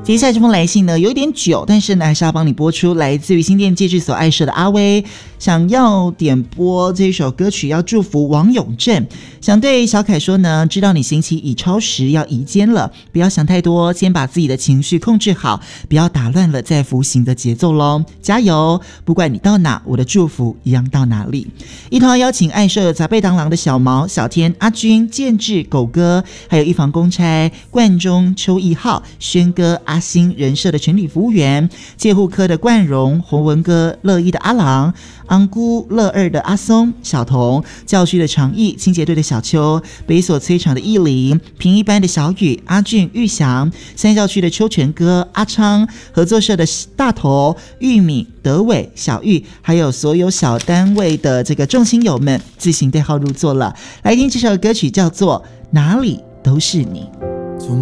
接下来这封来信呢有一点久，但是呢还是要帮你播出，来自于新店戒治所爱社的阿威，想要点播这首歌曲，要祝福王永正，想对小凯说呢，知道你星期已超时要移监了，不要想太多，先把自己的情绪控制好，不要打乱了在服刑的节奏咯，加油，不管你到哪，我的祝福一样到哪里。一同邀请爱社杂贝当郎的小毛、小天、阿军、建志、狗哥，还有一房公差冠中、邱义浩、轩哥、阿星人社的全体服务员，介护科的冠荣、洪文哥、乐一的阿郎、昂姑、乐二的阿松、小童、教区的长义、清洁队的小邱、北所催场的义林、平一班的小雨、阿俊、玉祥、三教区的邱全哥、阿昌、合作社的大头、玉米、德伟、小玉，还有所有小单位的这个众亲友们，自行对号入座了。来听这首歌曲，叫做《哪里都是你》。